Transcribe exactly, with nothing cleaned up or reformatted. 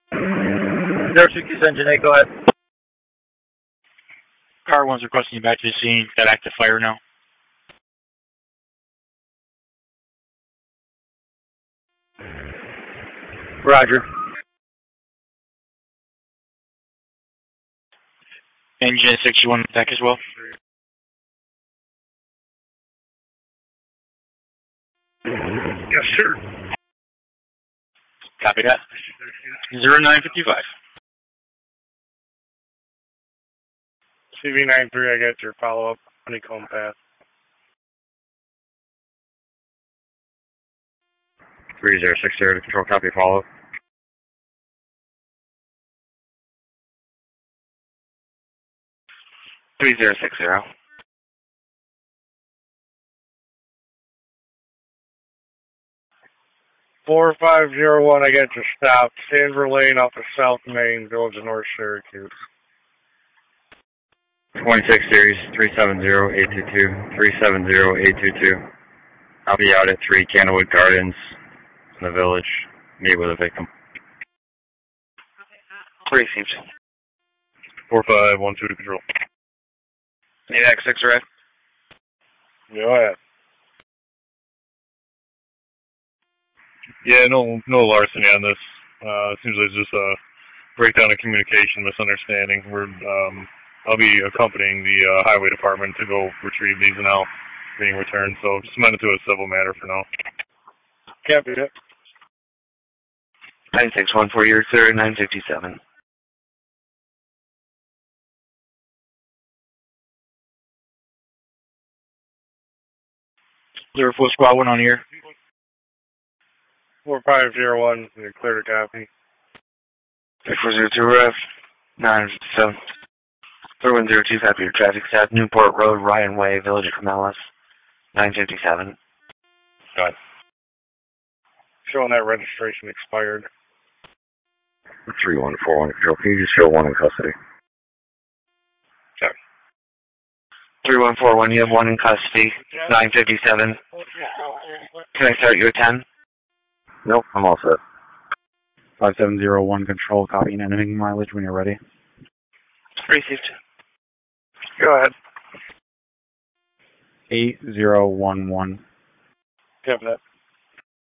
zero six engine eight, go ahead. Car one's requesting you back to the scene. Got active fire now. Roger. Engine sixty-one back as well. Yes, sir. Copy that. zero nine fifty-five. C V nine three, I got your follow-up honeycomb path. three zero six zero to control, copy, follow. three zero six zero. four five zero one, I got you stopped. Sanford Lane off of South Main, Village of North Syracuse. twenty-six series, three seven zero eight two two, three seven zero eight two two. I'll be out at three Candlewood Gardens in the village. Meet with a victim. Received. four five one two to control. Need X six red. Go ahead. Yeah, no, no larceny on this. Uh, it seems like it's just a breakdown of communication, misunderstanding. We're, um, I'll be accompanying the uh, highway department to go retrieve these now being returned. So just amend it to a civil matter for now. Copy that. nine six one four, year sir, nine fifty-seven. Zero four squad one on here. four five zero one, you're clear to copy. four zero two ref, nine fifty-seven. three one zero two, copy your traffic stop. Newport Road, Ryan Way, Village of Camellus, nine fifty-seven. Go ahead. Showing that registration expired. three one four one control, can you just show one in custody? Check. three one four one, you have one in custody, nine fifty-seven. Can I start you at ten? Nope, I'm all set. five seven zero one control, copying enemy mileage when you're ready. Received. Go ahead. eight zero one one. Copy that.